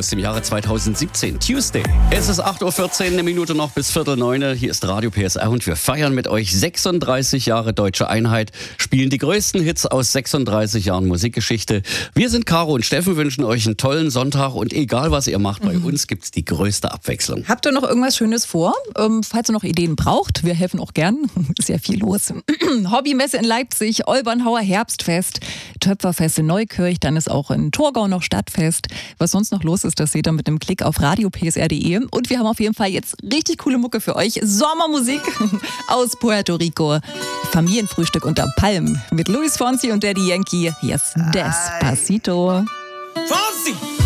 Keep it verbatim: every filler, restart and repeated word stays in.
aus dem Jahre zweitausendsiebzehn. Tuesday. Es ist acht Uhr vierzehn, eine Minute noch bis Viertel neun. Hier ist Radio P S R und wir feiern mit euch sechsunddreißig Jahre Deutsche Einheit, spielen die größten Hits aus sechsunddreißig Jahren Musikgeschichte. Wir sind Caro und Steffen, wünschen euch einen tollen Sonntag und egal was ihr macht, bei mhm. uns gibt's die größte Abwechslung. Habt ihr noch irgendwas Schönes vor? Ähm, falls ihr noch Ideen braucht, wir helfen auch gern. Ist ja viel los. Hobbymesse in Leipzig, Olbernhauer Herbstfest, Töpferfest in Neukirch, dann ist auch in Thurgau noch Stadtfest. Was sonst noch los ist, das seht ihr mit einem Klick auf radio p s r punkt d e. Und wir haben auf jeden Fall jetzt richtig coole Mucke für euch. Sommermusik aus Puerto Rico. Familienfrühstück unter Palmen mit Luis Fonsi und Daddy Yankee. Hier ist Despacito. Fonsi!